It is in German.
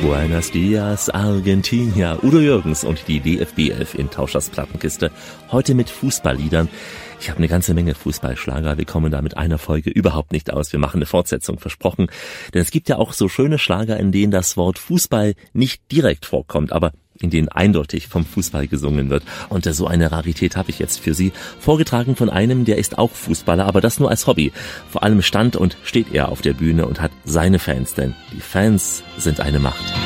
Buenos Dias, Argentina. Udo Jürgens und die DFB-11 in Tauschers Plattenkiste. Heute mit Fußballliedern. Ich habe eine ganze Menge Fußballschlager. Wir kommen da mit einer Folge überhaupt nicht aus. Wir machen eine Fortsetzung, versprochen. Denn es gibt ja auch so schöne Schlager, in denen das Wort Fußball nicht direkt vorkommt, aber in denen eindeutig vom Fußball gesungen wird. Und so eine Rarität habe ich jetzt für Sie. Vorgetragen von einem, der ist auch Fußballer, aber das nur als Hobby. Vor allem stand und steht er auf der Bühne und hat seine Fans, denn die Fans sind eine Macht.